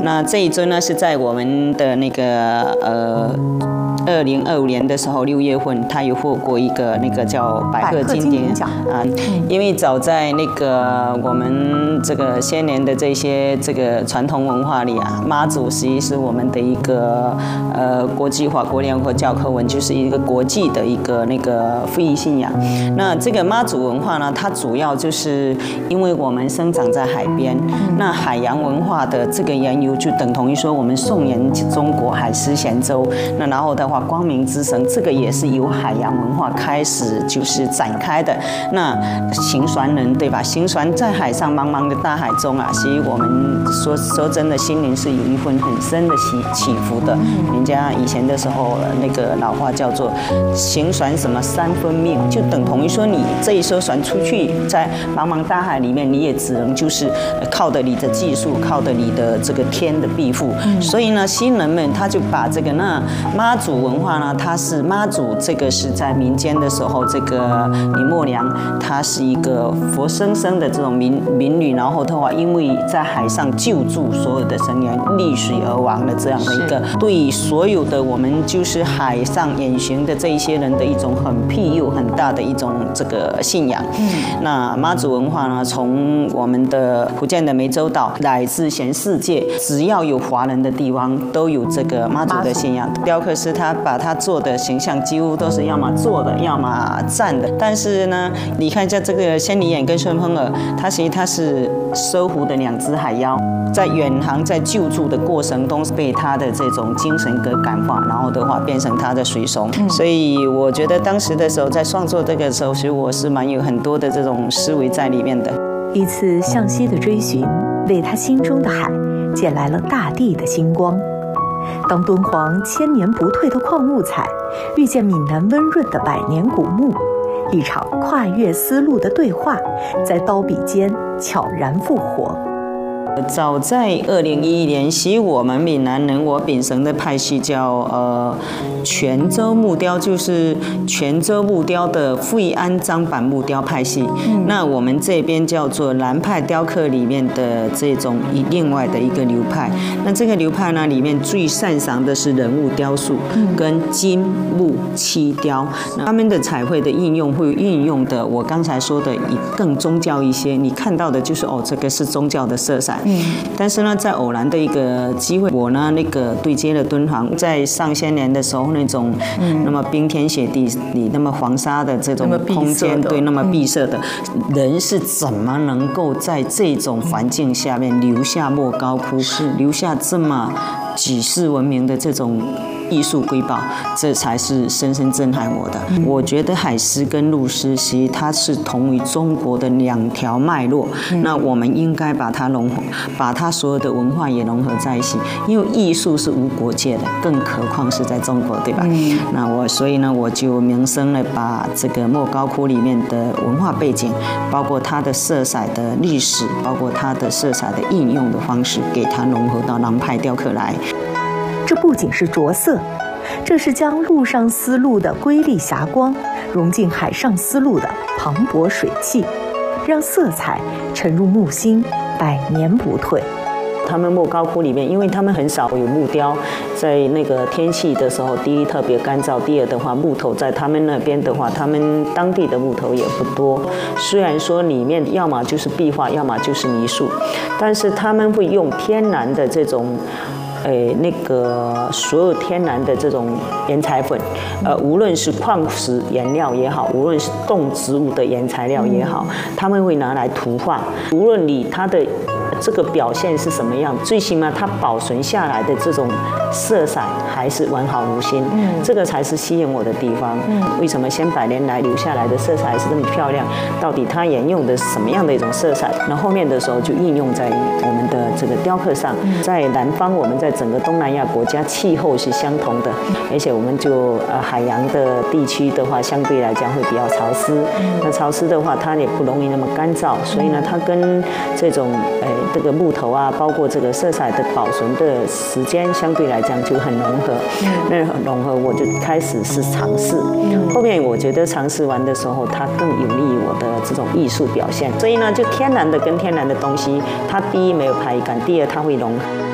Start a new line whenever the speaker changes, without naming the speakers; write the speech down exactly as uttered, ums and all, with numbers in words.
那这一尊呢是在我们的那个呃。二零二五年的时候，六月份，他有获过一个那个叫百鹤经典奖啊，因为早在那个我们这个先年的这些这个传统文化里啊，妈祖实际是我们的一个呃国际化国联合教科文，就是一个国际的一个那个非遗信仰。那这个妈祖文化呢，它主要就是因为我们生长在海边，那海洋文化的这个源由就等同于说我们宋元中国海狮咸州，那然后的话。光明之神，这个也是由海洋文化开始就是展开的。那行船人对吧？行船在海上茫茫的大海中啊，其实我们说说真的，心灵是有一份很深的起起伏的。人家以前的时候那个老话叫做行船什么三分命，就等同于说你这一艘船出去在茫茫大海里面，你也只能就是靠着你的技术，靠着你的这个天的庇护。所以呢，新人们他就把这个那妈祖文化呢，它是妈祖，这个是在民间的时候，这个李默娘，她是一个活生生的这种民民女，然后的话，因为在海上救助所有的成员溺水而亡的这样的一个，对所有的我们就是海上远行的这一些人的一种很庇佑很大的一种这个信仰。嗯，那妈祖文化呢，从我们的福建的湄洲岛乃至全世界，只要有华人的地方，都有这个妈祖的信仰。雕刻师他把他做的形象几乎都是要么坐的，要么站的。但是呢，你看一下这个仙女眼跟顺风耳，它其实它是收服的两只海妖，在远航在救助的过程中，被他的这种精神给感化，然后的话变成他的随从。嗯、所以我觉得当时的时候，在创作这个时候，其实我是蛮有很多的这种思维在里面的。
一次向西的追寻，为他心中的海捡来了大地的星光。当敦煌千年不退的矿物彩遇见闽南温润的百年古墓，一场跨越丝路的对话在刀笔间悄然复活。
早在二零一一年，其实我们闽南人我秉承的派系叫呃泉州木雕，就是泉州木雕的惠安张版木雕派系。嗯、那我们这边叫做南派雕刻里面的这种另外的一个流派。那这个流派呢，里面最擅长的是人物雕塑跟金木漆雕。那他们的彩绘的应用会运用的，我刚才说的以更宗教一些，你看到的就是哦，这个是宗教的色彩。嗯，但是呢，在偶然的一个机会，我呢那个对接了敦煌，在上些年的时候那种，嗯、那么冰天雪地里那么黄沙的这种空间，对，那么闭塞的，嗯、人是怎么能够在这种环境下面留下莫高窟，留下这么举世闻名的这种艺术瑰宝，这才是深深震撼我的。嗯、我觉得海狮跟陆狮，其实它是同于中国的两条脉络，嗯、那我们应该把它融合，把它所有的文化也融合在一起，因为艺术是无国界的，更何况是在中国，对吧？嗯、那我所以呢，我就萌生了把这个莫高窟里面的文化背景，包括它的色彩的历史，包括它的色彩的应用的方式，给它融合到南派雕刻来。
这不仅是着色，这是将陆上丝路的瑰丽霞光融进海上丝路的磅礴水汽，让色彩沉入木心，百年不退。
他们莫高窟里面，因为他们很少有木雕，在那个天气的时候，第一特别干燥，第二的话木头在他们那边的话，他们当地的木头也不多。虽然说里面要么就是壁画，要么就是泥塑，但是他们会用天然的这种。诶，那个所有天然的这种原材粉，呃，无论是矿石原料也好，无论是动植物的原材料也好，他们会拿来涂画。无论你它的这个表现是什么样，最起码它保存下来的这种色彩还是完好如新。嗯，这个才是吸引我的地方。嗯，为什么千百年来留下来的色彩还是这么漂亮？到底它沿用的是什么样的一种色彩？那后面的时候就应用在我们的这个雕刻上。在南方，我们在整个东南亚国家气候是相同的，而且我们就呃海洋的地区的话，相对来讲会比较潮湿。那潮湿的话，它也不容易那么干燥，所以呢，它跟这种呃这个木头啊，包括这个色彩的保存的时间，相对来讲就很融合。那融合我就开始是尝试，后面我觉得尝试完的时候，它更有利于我的这种艺术表现。所以呢，就天然的跟天然的东西，它第一没有排感，第二它会融合。